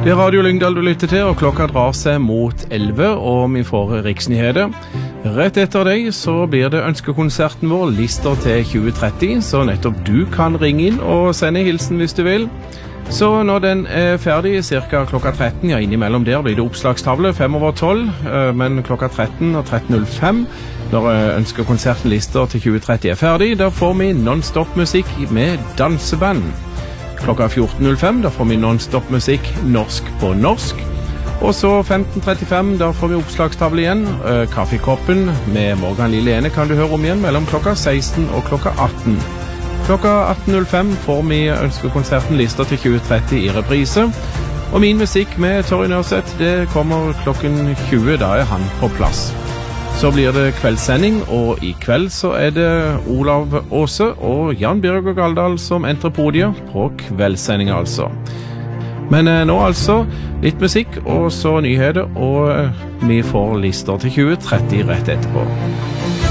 Det er Radio Lyngdal du lytter til, og klokka drar seg mot 11, og vi får riksnyheter. Rett etter deg så blir det ønskekonserten vår Lister til 2030, så nettopp du kan ringe inn og sende hilsen hvis du vil. Så når den er ferdig, cirka klokka 13, ja innimellom der blir det oppslagstavle 5:12, men klokka 13 og 13:05, når ønskekonserten Lister til 2030 er ferdig, da får vi non-stop musikk med danseband. Klokka 14:05, da får vi non-stop musikk norsk på norsk. Og så 15:35, da får vi oppslagstavle igjen. Kaffekoppen med Morgan Lillene kan du høre om igjen mellom klokka 16 og klokka 18. Klokka 18:05 får vi ønskekonserten Lister til 2030 i reprise. Og min musikk med Torry Nørseth, det kommer klokken 20, da er han på plass. Så blir det kveldssending, og i kveld så er det Olav Åse og Jan Birger Galdal som entrer podiet på kveldssending altså. Men nå altså litt musikk og så nyheter, og vi får Lister til 2030 rett etterpå.